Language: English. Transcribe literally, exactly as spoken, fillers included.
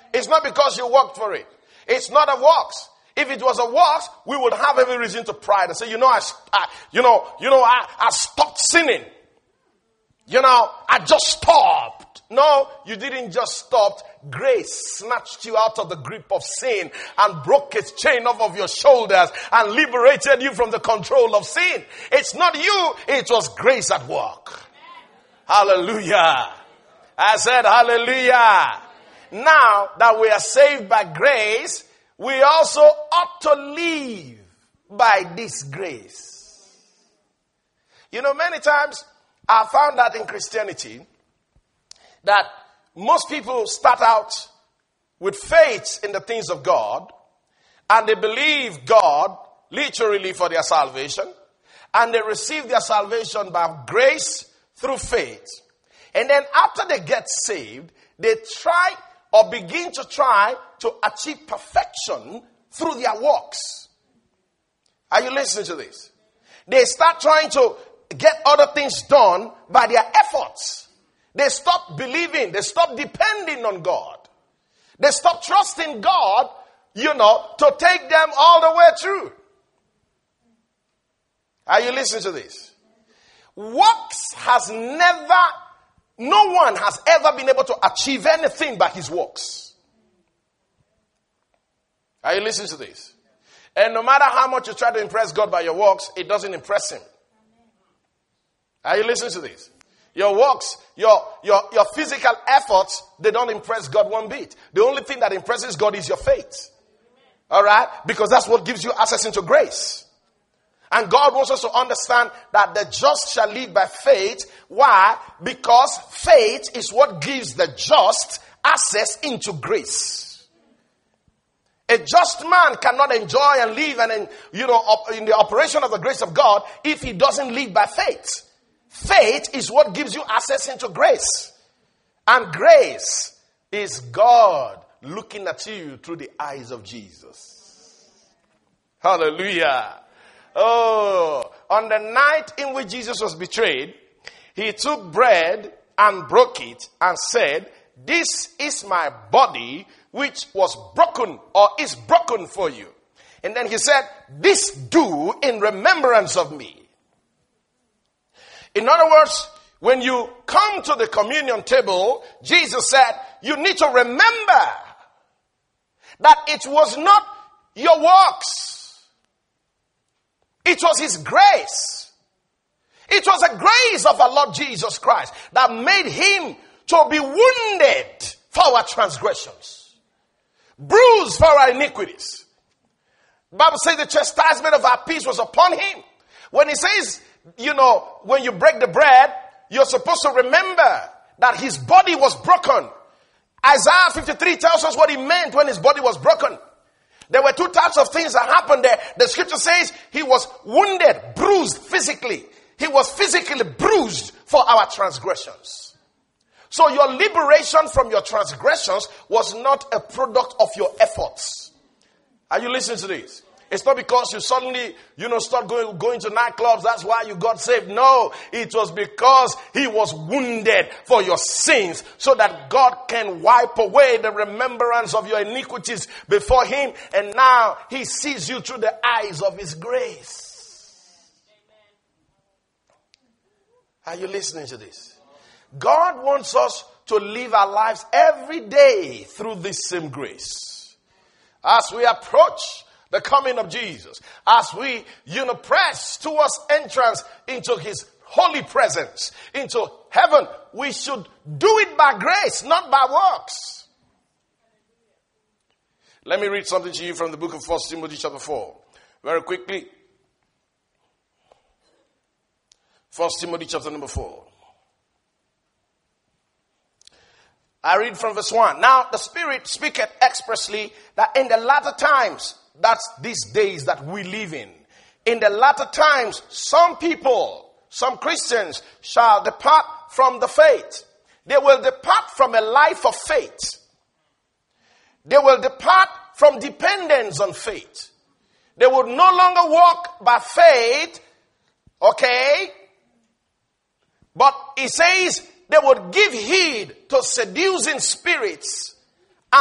It's not because you worked for it. It's not of works. If it was of works, we would have every reason to pride and say, you know, I, I you know, you know, I, I stopped sinning. You know, I just stopped. No, you didn't just stop. Grace snatched you out of the grip of sin and broke its chain off of your shoulders and liberated you from the control of sin. It's not you. It was grace at work. Hallelujah. I said hallelujah. Now that we are saved by grace, we also ought to live by this grace. You know, many times I found that in Christianity, that most people start out with faith in the things of God, and they believe God literally for their salvation, and they receive their salvation by grace through faith. And then after they get saved, they try or begin to try to achieve perfection through their works. Are you listening to this? They start trying to get other things done by their efforts. They stop believing. They stop depending on God. They stop trusting God, you know, to take them all the way through. Are you listening to this? Works has never, no one has ever been able to achieve anything by his works. Are you listening to this? And no matter how much you try to impress God by your works, it doesn't impress him. Are you listening to this? Your works, your, your, your physical efforts, they don't impress God one bit. The only thing that impresses God is your faith. All right? Because that's what gives you access into grace. And God wants us to understand that the just shall live by faith. Why? Because faith is what gives the just access into grace. A just man cannot enjoy and live and, you know, in the operation of the grace of God if he doesn't live by faith. Faith is what gives you access into grace. And grace is God looking at you through the eyes of Jesus. Hallelujah. Oh, on the night in which Jesus was betrayed, he took bread and broke it and said, "This is my body which was broken or is broken for you." And then he said, "This do in remembrance of me." In other words, when you come to the communion table, Jesus said, you need to remember that it was not your works. It was his grace. It was the grace of our Lord Jesus Christ that made him to be wounded for our transgressions, bruised for our iniquities. The Bible says the chastisement of our peace was upon him. When he says, you know, when you break the bread, you're supposed to remember that his body was broken. Isaiah fifty-three tells us what he meant when his body was broken. There were two types of things that happened there. The scripture says he was wounded, bruised physically. He was physically bruised for our transgressions. So your liberation from your transgressions was not a product of your efforts. Are you listening to this? It's not because you suddenly, you know, start going, going to nightclubs. That's why you got saved. No, it was because he was wounded for your sins so that God can wipe away the remembrance of your iniquities before him. And now he sees you through the eyes of his grace. Are you listening to this? God wants us to live our lives every day through this same grace. As we approach the coming of Jesus, as we, you know, press towards entrance into his holy presence, into heaven, we should do it by grace, not by works. Let me read something to you from the book of First Timothy chapter four. Very quickly. First Timothy chapter number four. I read from verse one. Now the Spirit speaketh expressly that in the latter times, that's these days that we live in, in the latter times, some people, some Christians shall depart from the faith. They will depart from a life of faith. They will depart from dependence on faith. They will no longer walk by faith, okay? But he says they would give heed to seducing spirits